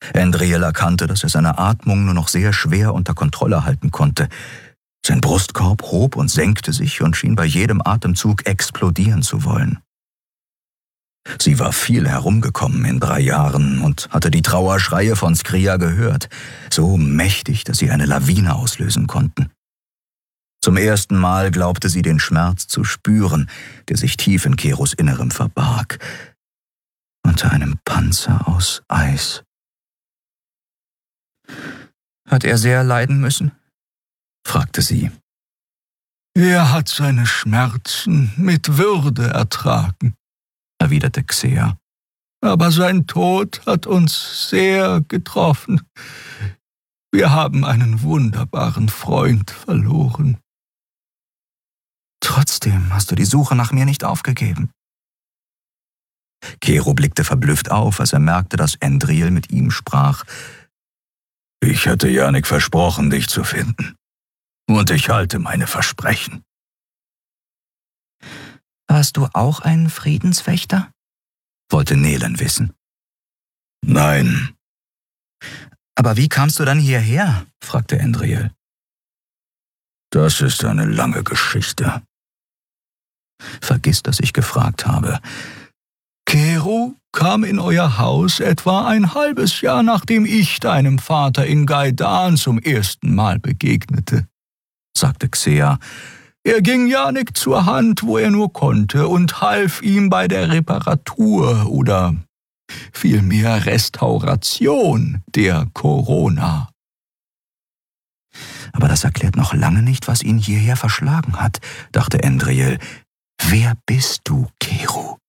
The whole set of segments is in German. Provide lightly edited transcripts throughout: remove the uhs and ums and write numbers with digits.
Andriel erkannte, dass er seine Atmung nur noch sehr schwer unter Kontrolle halten konnte. Sein Brustkorb hob und senkte sich und schien bei jedem Atemzug explodieren zu wollen. Sie war viel herumgekommen in 3 Jahren und hatte die Trauerschreie von Skria gehört, so mächtig, dass sie eine Lawine auslösen konnten. Zum ersten Mal glaubte sie den Schmerz zu spüren, der sich tief in Keros Innerem verbarg, unter einem Panzer aus Eis. »Hat er sehr leiden müssen?« fragte sie. »Er hat seine Schmerzen mit Würde ertragen«, erwiderte Xea. »Aber sein Tod hat uns sehr getroffen. Wir haben einen wunderbaren Freund verloren.« »Trotzdem hast du die Suche nach mir nicht aufgegeben.« Kero blickte verblüfft auf, als er merkte, dass Andriel mit ihm sprach. »Ich hatte Jannik versprochen, dich zu finden. Und ich halte meine Versprechen.« »Warst du auch ein Friedenswächter?« wollte Nelen wissen. »Nein.« »Aber wie kamst du dann hierher?« fragte Andriel. »Das ist eine lange Geschichte. Vergiss, dass ich gefragt habe.« »Kero kam in euer Haus etwa ein halbes Jahr, nachdem ich deinem Vater in Gaidan zum ersten Mal begegnete«, sagte Xea. »Er ging Jannik zur Hand, wo er nur konnte, und half ihm bei der Reparatur oder vielmehr Restauration der Corona.« »Aber das erklärt noch lange nicht, was ihn hierher verschlagen hat«, dachte Andriel. »Wer bist du, Kero?«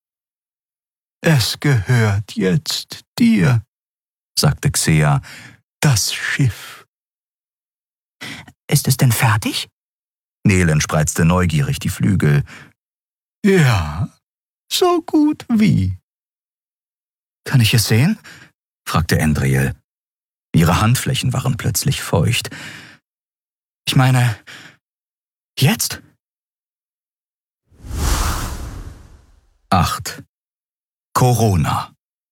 »Es gehört jetzt dir«, sagte Xea, »das Schiff.« »Ist es denn fertig?« Nelen spreizte neugierig die Flügel. »Ja, so gut wie.« »Kann ich es sehen?« fragte Andriel. Ihre Handflächen waren plötzlich feucht. »Ich meine, jetzt?« 8. Corona.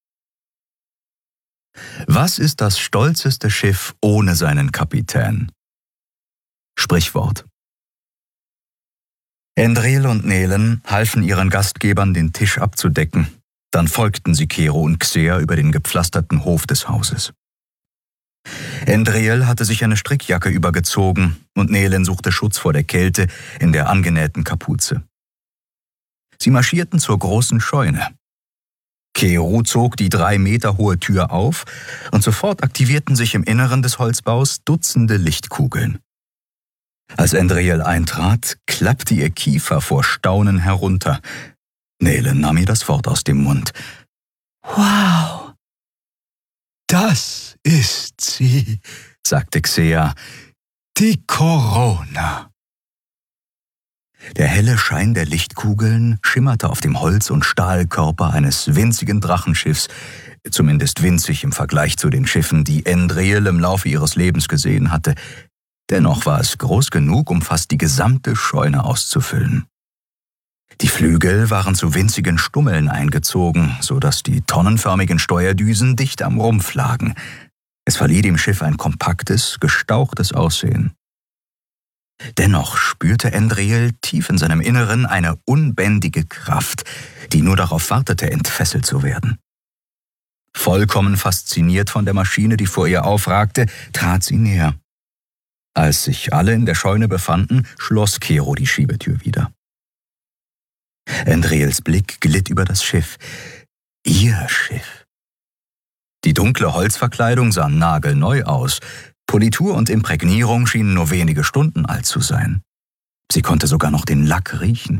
Was ist das stolzeste Schiff ohne seinen Kapitän? Sprichwort. Andriel und Nelen halfen ihren Gastgebern, den Tisch abzudecken. Dann folgten sie Kero und Xea über den gepflasterten Hof des Hauses. Andriel hatte sich eine Strickjacke übergezogen und Nelen suchte Schutz vor der Kälte in der angenähten Kapuze. Sie marschierten zur großen Scheune. Kero zog die 3 Meter hohe Tür auf und sofort aktivierten sich im Inneren des Holzbaus Dutzende Lichtkugeln. Als Andriel eintrat, klappte ihr Kiefer vor Staunen herunter. Nelen nahm ihr das Wort aus dem Mund. »Wow!« »Das ist sie«, sagte Xea, »die Corona.« Der helle Schein der Lichtkugeln schimmerte auf dem Holz- und Stahlkörper eines winzigen Drachenschiffs, zumindest winzig im Vergleich zu den Schiffen, die Andriel im Laufe ihres Lebens gesehen hatte. Dennoch war es groß genug, um fast die gesamte Scheune auszufüllen. Die Flügel waren zu winzigen Stummeln eingezogen, sodass die tonnenförmigen Steuerdüsen dicht am Rumpf lagen. Es verlieh dem Schiff ein kompaktes, gestauchtes Aussehen. Dennoch spürte Andriel tief in seinem Inneren eine unbändige Kraft, die nur darauf wartete, entfesselt zu werden. Vollkommen fasziniert von der Maschine, die vor ihr aufragte, trat sie näher. Als sich alle in der Scheune befanden, schloss Kero die Schiebetür wieder. Andriels Blick glitt über das Schiff. Ihr Schiff. Die dunkle Holzverkleidung sah nagelneu aus. Politur und Imprägnierung schienen nur wenige Stunden alt zu sein. Sie konnte sogar noch den Lack riechen.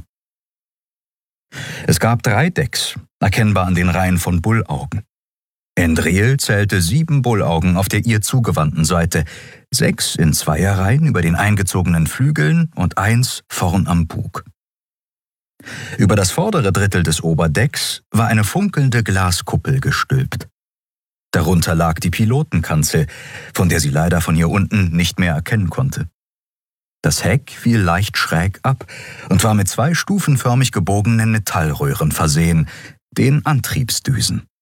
Es gab 3 Decks, erkennbar an den Reihen von Bullaugen. Andriel zählte 7 Bullaugen auf der ihr zugewandten Seite, 6 in Zweierreihen über den eingezogenen Flügeln und 1 vorn am Bug. Über das vordere Drittel des Oberdecks war eine funkelnde Glaskuppel gestülpt. Darunter lag die Pilotenkanzel, von der sie leider von hier unten nicht mehr erkennen konnte. Das Heck fiel leicht schräg ab und war mit 2 stufenförmig gebogenen Metallröhren versehen, den Antriebsdüsen.